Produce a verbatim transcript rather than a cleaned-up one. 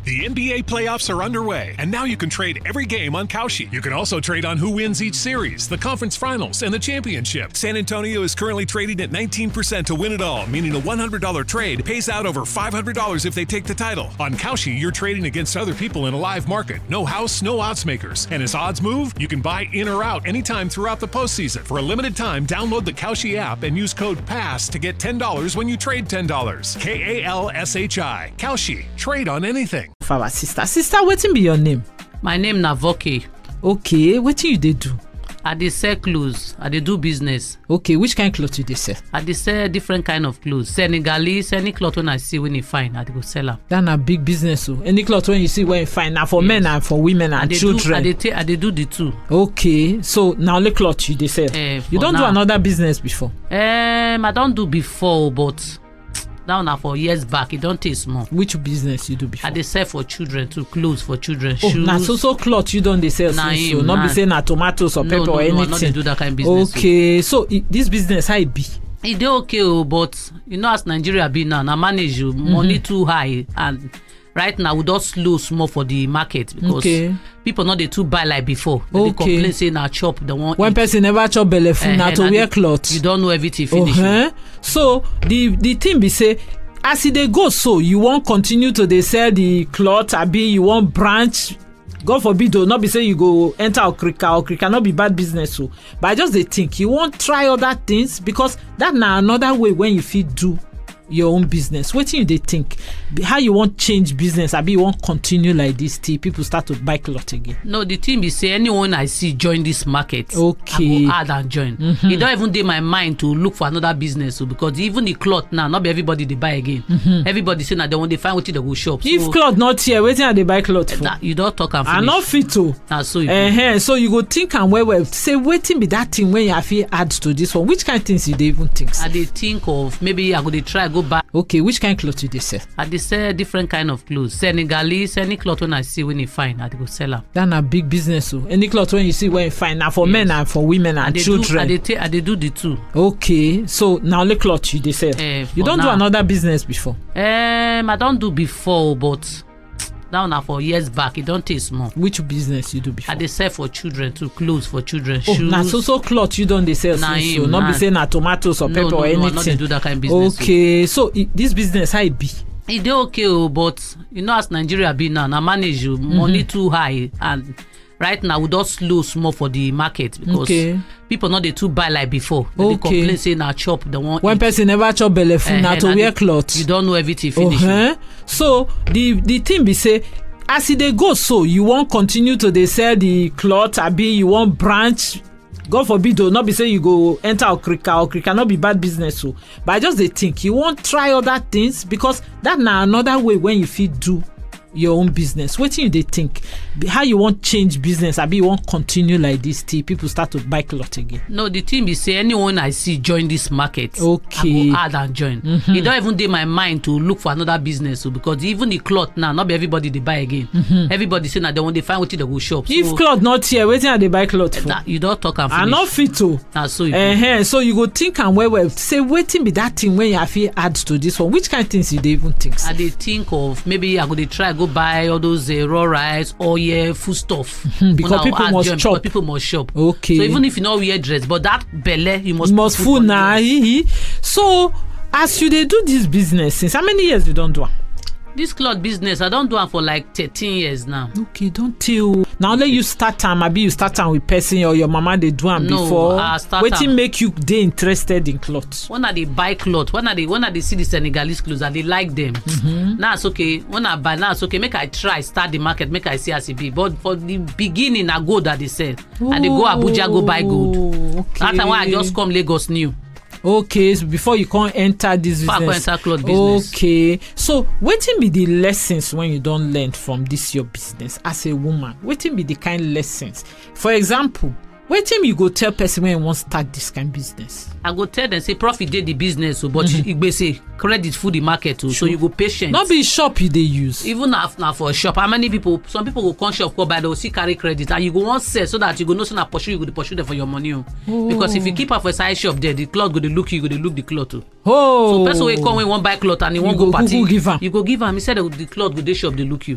The N B A playoffs are underway, and now you can trade every game on Kalshi. You can also trade on who wins each series, the conference finals, and the championship. San Antonio is currently trading at nineteen percent to win it all, meaning a one hundred dollars trade pays out over five hundred dollars if they take the title. On Kalshi, you're trading against other people in a live market. No house, no odds makers. And as odds move, you can buy in or out anytime throughout the postseason. For a limited time, download the Kalshi app and use code PASS to get ten dollars when you trade ten dollars. K A L S H I. Kalshi. Trade on anything. For our sister. Sister, wetin be your name? My name na Voke. Okay, wetin you dey do? I dey sell clothes. I dey do business. Okay, which kind cloth you dey sell? I dey sell different kind of clothes. Senegalese, any cloth when I see when e fine, I dey go sell am. That na big business o. Any cloth when you see when e fine, na for yes. men and for women and I children. Do, I dey take, I dey do the two. Okay, so na only cloth you dey sell. Uh, you don do another business before? Um, I don do before, but now na for years back. E don take small. Which business you do before? I dey sell for children too, clothes for children, oh, shoes. Na so so cloth you don dey sell na since him, so not na. be say na tomatoes or pepper no, no, or anything. No, I no dey do that kind of business. Okay, so, so this business how e be? E dey okay o, but you know as Nigeria be now, na manage o, mm-hmm. money too high, and right now we don slow small for the market because okay. people no dey too buy like before. They okay. dey complain say na chop they wan when eat. Person never chop belle full uh, na to wear cloth. You don know everything finish. Uh-huh. So the the thing be say as e dey go so you wan continue to dey sell the cloth abi you wan branch. God forbid o, not be say you go enter okrika okrika no be bad business o, but I just dey think you wan try other things because that na another way when you fit do your own business. Wetin you dey think how you wan change business abi you wan continue like this till people start to buy cloth again? No, the thing be say anyone I see join this market, okay, I go add and join. Mm-hmm. It don't even dey my mind to look for another business o, because even the cloth now not be everybody dey buy again. Mm-hmm. Everybody say na they want dey find wetin they go shop. If so, cloth not here, wetin I dey buy cloth for? That, you don talk am finish. I no fit o. Na so you uh-huh. So you go think am well well. Say wetin be that thing when you fit add to this one? Which kind of things you dey even think? I dey think of maybe I go dey try go buy. Okay, which kind of cloth you dey sell? I dey sell different kind of clothes. Senegalese, any cloth when I see when e fine, I dey go sell am. That na big business o. Any cloth when you see when e fine, na for yes. men and for women and I children. Do, I dey take, I dey do the two. Okay, so na only cloth you dey sell. Uh, you don do another business before? Um, I don do before, but now na for years back. E don take small. Which business you do before? I dey sell for children too, clothes for children, oh, shoes. Na so so cloth you don dey sell na since him, so not na. be say na tomatoes or no, pepper no, or anything. No, I no dey do that kind of business. Okay, so e, this business how e be? E dey okay o, but you know as Nigeria be now, na manage o, mm-hmm. money too high, and right now we don slow small for the market because okay. people no dey too buy like before. They okay. dey complain say na chop they wan when eat. Person never chop belle full uh, na to wear cloth. You don know everything finish. Uh-huh. So the the thing be say as e dey go so you wan continue to dey sell the cloth abi you wan branch. God forbid o, not be say you go enter okrika okrika no be bad business o, but I just dey think you wan try other things because that na another way when you fit do your own business. Wetin you dey think how you wan change business abi you wan continue like this till people start to buy cloth again? No, the thing be say anyone I see join this market, okay, I go add and join. Mm-hmm. It don't even dey my mind to look for another business o, because even the cloth now not be everybody dey buy again. Mm-hmm. Everybody say na they want dey find wetin they go shop. If so, cloth not here, wetin I dey buy cloth for? That, you don talk am finish. I no fit o. Na so you uh-huh. So you go think am well well. Say wetin be that thing when you fit add to this one? Which kind of things you dey even think? I dey think of maybe I go dey try go buy all those uh, raw rice, oil, food stuff. Mm-hmm, because people must join, chop. Because people must shop. Okay. So even if you no wear dress, but that belle you must. You must full na. So as you dey do this business since how many years you don do am? This cloth business I don do am for like thirteen years now. Okay, don't tell. Now let you start am abi you start am with person or your mama dey do am no, before? I start wetin am. make you dey interested in cloth? When I dey buy cloth, when I dey when I dey see the Senegalese clothes, I dey like them. Mm-hmm. Now it's okay. When I buy now it's okay. Make I try start the market. Make I see as e be. But for the beginning, I gold that they sell. Oh, I dey go Abuja go buy gold. Okay. That time when I just come Lagos new. Okay, so before you can't enter this before business. I enter cloth business. Okay, so wetin be the lessons when you don learn from this your business as a woman? Wetin be the kind lessons? For example, wetin you go tell person when you wan start this kind of business? I go tell them say profit dey the business o, but mm-hmm. igbese credit full the market o, so you go patient. Not be shop you dey use. Even if na for shop, how many people? Some people go come shop go buy, they go see carry credit, and you go wan sell so that you go know say na pursue you go dey pursue them for your money o. Oh. Because if you keep am for side shop there, the cloth go dey look you, you go dey look the cloth o. Oh. So person wey come wey wan buy cloth and he wan go go party, give am. you go give am. He said the cloth go dey shop dey look you.